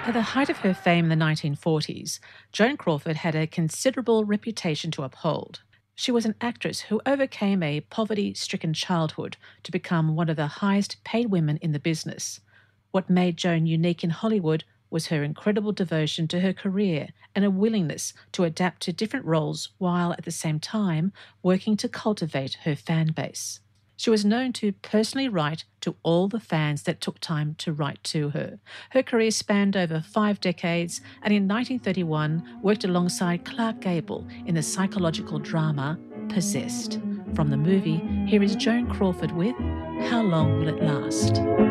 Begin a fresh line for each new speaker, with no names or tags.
At the height of her fame in the 1940s, Joan Crawford had a considerable reputation to uphold. She was an actress who overcame a poverty stricken childhood to become one of the highest paid women in the business. What made Joan unique in Hollywood was her incredible devotion to her career and a willingness to adapt to different roles while at the same time working to cultivate her fan base. She was known to personally write to all the fans that took time to write to her. Her career spanned over 5 decades and in 1931 worked alongside Clark Gable in the psychological drama Possessed. From the movie, here is Joan Crawford with How Long Will It Last?